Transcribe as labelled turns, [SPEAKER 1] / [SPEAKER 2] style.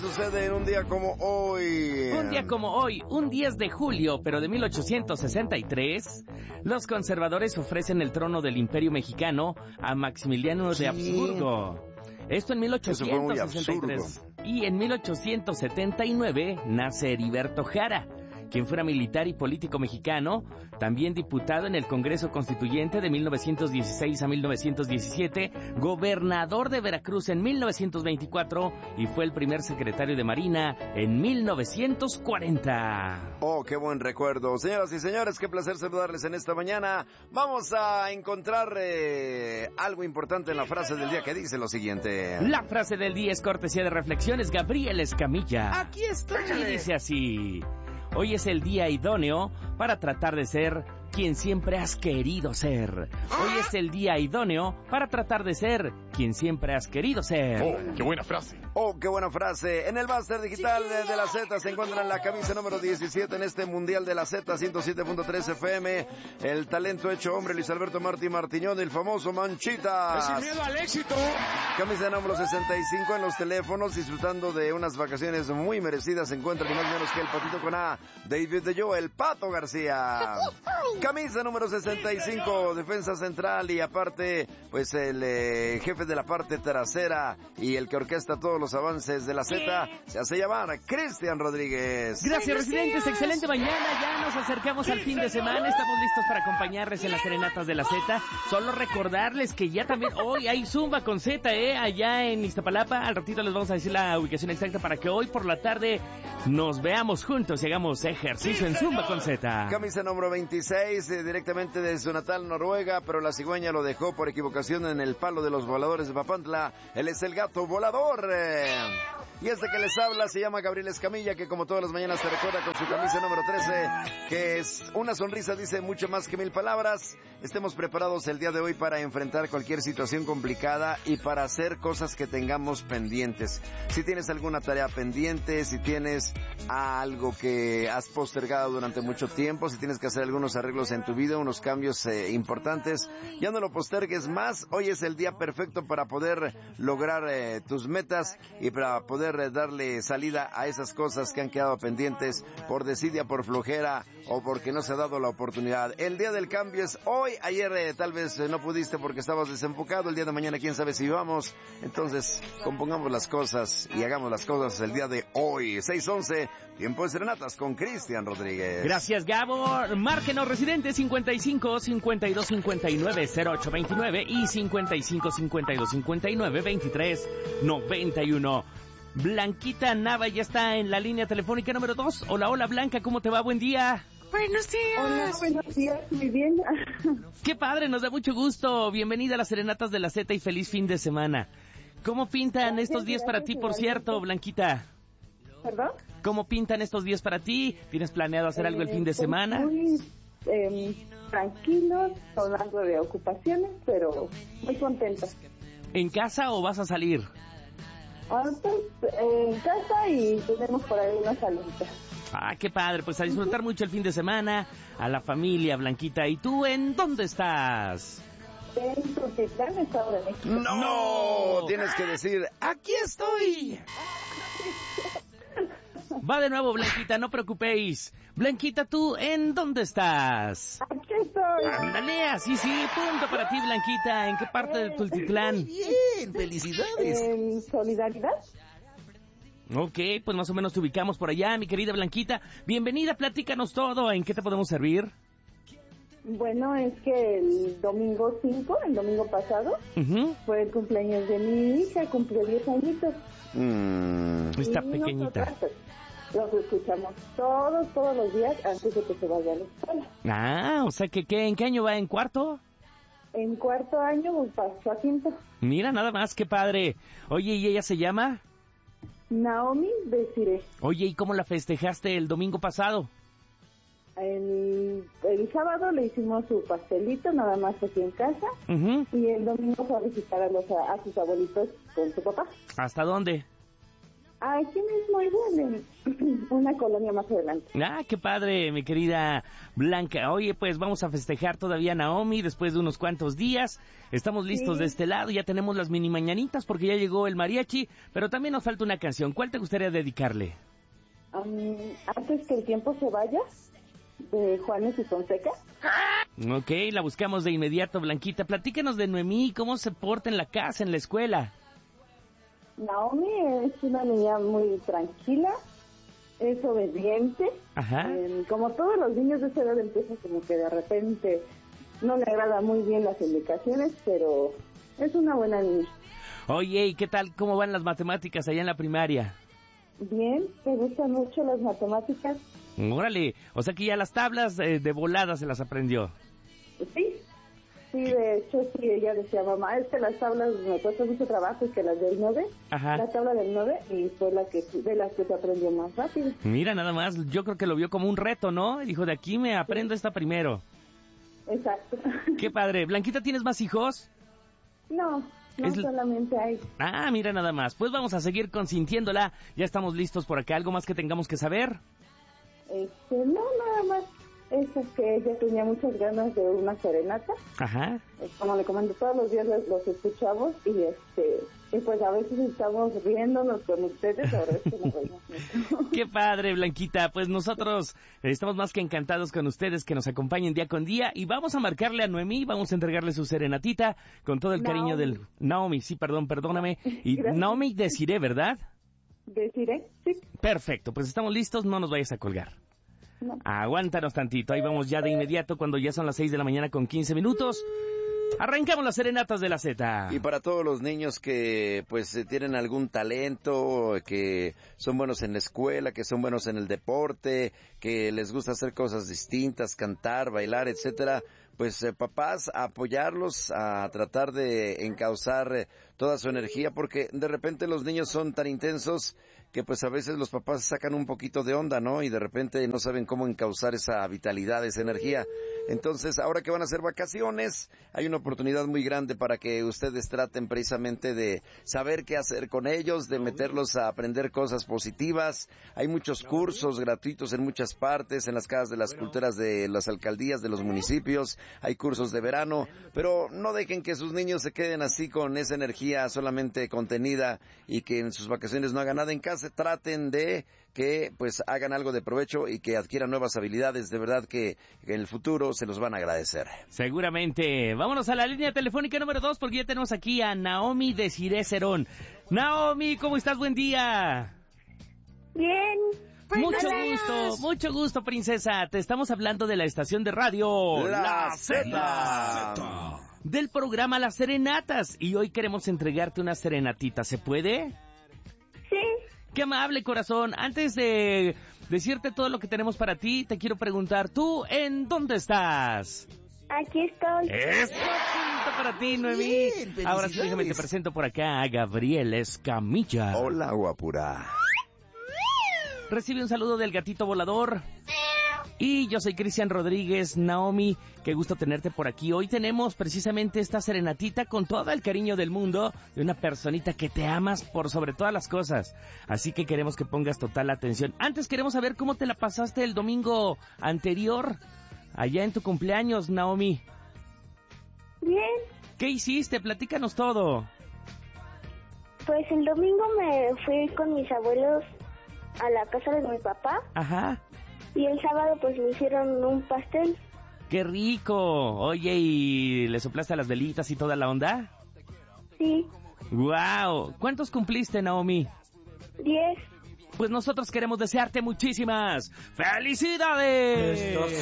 [SPEAKER 1] sucede en un día como hoy?
[SPEAKER 2] Un día como hoy, un 10 de julio, pero de 1863, los conservadores ofrecen el trono del Imperio Mexicano a Maximiliano de Habsburgo. Esto en 1863. Y en 1879 nace Heriberto Jara, quien fuera militar y político mexicano, también diputado en el Congreso Constituyente de 1916 a 1917, gobernador de Veracruz en 1924 y fue el primer secretario de Marina en 1940.
[SPEAKER 1] Oh, qué buen recuerdo. Señoras y señores, qué placer saludarles en esta mañana. Vamos a encontrar algo importante en la frase del día que dice lo siguiente.
[SPEAKER 2] La frase del día es cortesía de Reflexiones Gabriel Escamilla.
[SPEAKER 1] Aquí estoy.
[SPEAKER 2] Y dice así: hoy es el día idóneo para tratar de ser quien siempre has querido ser. Hoy es el día idóneo para tratar de ser quien siempre has querido ser.
[SPEAKER 3] Oh, qué buena frase.
[SPEAKER 1] Oh, qué buena frase. En el Máster Digital de la Z se encuentra la camisa número 17 en este Mundial de la Z, 107.3 FM. El talento hecho hombre, Luis Alberto Martí Martiñón, el famoso Manchitas.
[SPEAKER 3] Sin miedo al éxito.
[SPEAKER 1] Camisa número 65 en los teléfonos, disfrutando de unas vacaciones muy merecidas. Se encuentra ni más ni menos que el patito con A, David de Yo, el Pato García. Camisa número 65, defensa central y aparte, pues el jefe de la parte trasera y el que orquesta todos los avances de la Z, se hace llamar Cristian Rodríguez.
[SPEAKER 2] Gracias, residentes, excelente mañana, ya nos acercamos al fin de semana, estamos listos para acompañarles en las serenatas de la Z. Solo recordarles que ya también hoy hay Zumba con Z, allá en Iztapalapa. Al ratito les vamos a decir la ubicación exacta para que hoy por la tarde nos veamos juntos y hagamos ejercicio en Zumba con Z.
[SPEAKER 1] Camisa número 26, directamente de su natal Noruega, pero la cigüeña lo dejó por equivocación en el palo de los voladores de Papantla. Él es el gato volador. Y este que les habla se llama Gabriel Escamilla, que como todas las mañanas te recuerda con su camisa número 13, que es una sonrisa, dice mucho más que 1000 palabras. Estemos preparados el día de hoy para enfrentar cualquier situación complicada y para hacer cosas que tengamos pendientes. Si tienes alguna tarea pendiente, si tienes algo que has postergado durante mucho tiempo, si tienes que hacer algunos arreglos en tu vida, unos cambios importantes, ya no lo postergues más. Hoy es el día perfecto para poder lograr tus metas y para poder darle salida a esas cosas que han quedado pendientes por desidia, por flojera o porque no se ha dado la oportunidad. El día del cambio es hoy. Ayer tal vez no pudiste porque estabas desenfocado. El día de mañana quién sabe si vamos. Entonces compongamos las cosas y hagamos las cosas el día de hoy. 6:11, tiempo de serenatas con Cristian Rodríguez.
[SPEAKER 2] Gracias, Gabo. Márquenos, residentes, 55 52 59 08 29 y 55 52 59 23 91. Blanquita Nava ya está en la línea telefónica número 2. Hola, hola, Blanca, ¿cómo te va? Buen día.
[SPEAKER 4] Buenos días.
[SPEAKER 5] Hola, buenos días, muy bien.
[SPEAKER 2] Qué padre, nos da mucho gusto. Bienvenida a las serenatas de la Z y feliz fin de semana. ¿Cómo pintan estos días para ti, por cierto, Blanquita?
[SPEAKER 5] ¿Perdón?
[SPEAKER 2] ¿Cómo pintan estos días para ti? ¿Tienes planeado hacer algo el fin de semana?
[SPEAKER 5] Muy tranquilos, con algo de ocupaciones, pero muy contentos.
[SPEAKER 2] ¿En casa o vas a salir?
[SPEAKER 5] En casa y tenemos por ahí una salita.
[SPEAKER 2] Ah, qué padre, pues a disfrutar mucho el fin de semana, a la familia, Blanquita. ¿Y tú en dónde estás?
[SPEAKER 5] En Tultitlán, Estado de México.
[SPEAKER 1] ¡No! Tienes que decir, ¡aquí estoy!
[SPEAKER 2] Va de nuevo, Blanquita, no preocupéis. Blanquita, ¿tú en dónde estás?
[SPEAKER 5] Aquí estoy.
[SPEAKER 2] Ándale, así sí, punto para ti, Blanquita. ¿En qué parte de Tultitlán?
[SPEAKER 1] Bien, felicidades.
[SPEAKER 5] En Solidaridad.
[SPEAKER 2] Ok, pues más o menos te ubicamos por allá, mi querida Blanquita. Bienvenida, platícanos todo. ¿En qué te podemos servir?
[SPEAKER 5] Bueno, es que el domingo 5, el domingo pasado, fue el cumpleaños de mi hija, cumplió 10 añitos.
[SPEAKER 2] Está
[SPEAKER 5] Y
[SPEAKER 2] pequeñita.
[SPEAKER 5] nosotras, pues, los escuchamos todos los días antes de que se vaya a la escuela.
[SPEAKER 2] Ah, o sea que ¿en qué año va? ¿En cuarto?
[SPEAKER 5] En cuarto año pues, pasó a quinto.
[SPEAKER 2] Mira, nada más, qué padre. Oye, ¿y ella se llama?
[SPEAKER 5] Naomi Desiree.
[SPEAKER 2] Oye, ¿y cómo la festejaste el domingo pasado?
[SPEAKER 5] El sábado le hicimos su pastelito, nada más aquí en casa. Y el domingo fue a visitar a sus abuelitos con su papá.
[SPEAKER 2] ¿Hasta dónde?
[SPEAKER 5] Aquí mismo igual, en una colonia más adelante.
[SPEAKER 2] Ah, qué padre, mi querida Blanca. Oye, pues vamos a festejar todavía a Naomi después de unos cuantos días. Estamos listos de este lado, ya tenemos las mini mañanitas porque ya llegó el mariachi, pero también nos falta una canción. ¿Cuál te gustaría dedicarle?
[SPEAKER 5] Antes que el tiempo se vaya, de Juanes y Fonseca.
[SPEAKER 2] Ok, la buscamos de inmediato, Blanquita. Platícanos de Noemí, cómo se porta en la casa, en la escuela.
[SPEAKER 5] Naomi es una niña muy tranquila, es obediente.
[SPEAKER 2] Ajá.
[SPEAKER 5] Como todos los niños de esa edad empieza como que de repente no le agrada muy bien las indicaciones, pero es una buena niña.
[SPEAKER 2] Oye, ¿y qué tal? ¿Cómo van las matemáticas allá en la primaria?
[SPEAKER 5] Bien, ¿te gustan mucho las matemáticas?
[SPEAKER 2] Órale, o sea que ya las tablas de volada se las aprendió.
[SPEAKER 5] Sí, de hecho, sí, ella decía, mamá, es que las tablas me cuesta mucho trabajo y que las del 9,
[SPEAKER 2] Ajá.
[SPEAKER 5] La tabla del 9, y fue de las que se aprendió más rápido.
[SPEAKER 2] Mira, nada más, yo creo que lo vio como un reto, ¿no? Dijo, de aquí me aprendo esta primero.
[SPEAKER 5] Exacto.
[SPEAKER 2] Qué padre. Blanquita, ¿tienes más hijos?
[SPEAKER 5] No solamente hay.
[SPEAKER 2] Ah, mira nada más. Pues vamos a seguir consintiéndola. Ya estamos listos por acá. ¿Algo más que tengamos que saber?
[SPEAKER 5] No, nada más. Es que ella tenía muchas ganas de una serenata.
[SPEAKER 2] Ajá.
[SPEAKER 5] Como le comento, todos los días los escuchamos y pues a veces estamos riéndonos con ustedes, ahora es que nos reímos mucho.
[SPEAKER 2] Qué padre, Blanquita. Pues nosotros estamos más que encantados con ustedes que nos acompañen día con día y vamos a marcarle a Noemí, vamos a entregarle su serenatita con todo el cariño del... Naomi, sí, perdóname. Y gracias. Naomi Desiree, ¿verdad?
[SPEAKER 5] Desiree, sí.
[SPEAKER 2] Perfecto, pues estamos listos, no nos vayas a colgar.
[SPEAKER 5] No.
[SPEAKER 2] Aguántanos tantito, ahí vamos ya de inmediato cuando ya son las 6 de la mañana con 15 minutos. Arrancamos las serenatas de la Z.
[SPEAKER 1] Y para todos los niños que pues tienen algún talento, que son buenos en la escuela, que son buenos en el deporte, que les gusta hacer cosas distintas, cantar, bailar, etcétera, pues papás, a apoyarlos, a tratar de encauzar toda su energía, porque de repente los niños son tan intensos que pues a veces los papás sacan un poquito de onda, ¿no? Y de repente no saben cómo encauzar esa vitalidad, esa energía. Entonces, ahora que van a ser vacaciones, hay una oportunidad muy grande para que ustedes traten precisamente de saber qué hacer con ellos, de meterlos a aprender cosas positivas. Hay muchos cursos gratuitos en muchas partes, en las casas de las culturas de las alcaldías, de los municipios. Hay cursos de verano, pero no dejen que sus niños se queden así con esa energía solamente contenida y que en sus vacaciones no hagan nada en casa. Traten de que pues hagan algo de provecho y que adquieran nuevas habilidades. De verdad que en el futuro se los van a agradecer.
[SPEAKER 2] Seguramente. Vámonos a la línea telefónica número 2 porque ya tenemos aquí a Naomi Desiree Cerón. Naomi, ¿cómo estás? Buen día.
[SPEAKER 3] Bien.
[SPEAKER 2] Mucho gusto, princesa. Te estamos hablando de la estación de radio
[SPEAKER 1] La Z.
[SPEAKER 2] Del programa Las Serenatas. Y hoy queremos entregarte una serenatita. ¿Se puede?
[SPEAKER 3] Sí.
[SPEAKER 2] Qué amable, corazón. Antes de decirte todo lo que tenemos para ti, te quiero preguntar, ¿tú en dónde estás?
[SPEAKER 3] Aquí estoy.
[SPEAKER 2] ¡Eso! Punto para ti, Noemí. Ahora sí, déjame te presento por acá a Gabriel Escamilla.
[SPEAKER 1] Hola, guapura.
[SPEAKER 2] Recibe un saludo del gatito volador. Y yo soy Cristian Rodríguez. Naomi, qué gusto tenerte por aquí. Hoy tenemos precisamente esta serenatita con todo el cariño del mundo de una personita que te amas por sobre todas las cosas. Así que queremos que pongas total atención. Antes queremos saber cómo te la pasaste el domingo anterior, allá en tu cumpleaños, Naomi.
[SPEAKER 3] Bien.
[SPEAKER 2] ¿Qué hiciste? Platícanos todo.
[SPEAKER 3] Pues el domingo me fui con mis abuelos a la casa de mi papá.
[SPEAKER 2] Ajá.
[SPEAKER 3] Y el sábado pues me hicieron un pastel.
[SPEAKER 2] ¡Qué rico! Oye, ¿y le soplaste a las velitas y toda la onda?
[SPEAKER 3] Sí.
[SPEAKER 2] ¡Guau! ¿Cuántos cumpliste, Naomi?
[SPEAKER 3] 10.
[SPEAKER 2] Pues nosotros queremos desearte muchísimas ¡felicidades!